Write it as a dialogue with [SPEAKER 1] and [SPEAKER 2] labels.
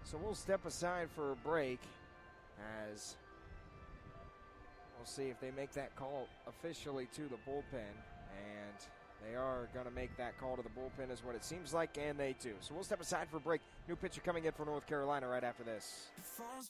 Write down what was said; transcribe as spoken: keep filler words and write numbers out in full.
[SPEAKER 1] So we'll step aside for a break as we'll see if they make that call officially to the bullpen. And they are going to make that call to the bullpen is what it seems like, and they do. So we'll step aside for a break. New pitcher coming in for North Carolina right after this.